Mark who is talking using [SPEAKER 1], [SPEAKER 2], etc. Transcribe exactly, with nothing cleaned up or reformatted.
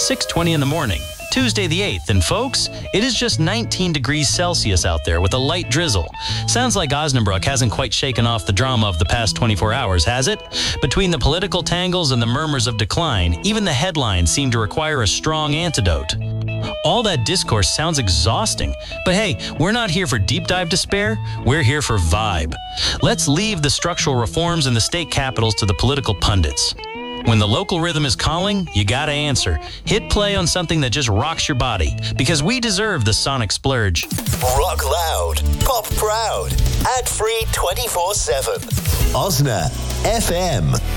[SPEAKER 1] six twenty in the morning, Tuesday the eighth, and folks, it is just nineteen degrees Celsius out there with a light drizzle. Sounds like Osnabrück hasn't quite shaken off the drama of the past twenty-four hours, has it? Between the political tangles and the murmurs of decline, even the headlines seem to require a strong antidote. All that discourse sounds exhausting, but hey, we're not here for deep dive despair, we're here for vibe. Let's leave the structural reforms in the state capitals to the political pundits. When the local rhythm is calling, you gotta answer. Hit play on something that just rocks your body, because we deserve the sonic splurge.
[SPEAKER 2] Rock loud, pop proud, ad-free twenty-four seven. Osna F M.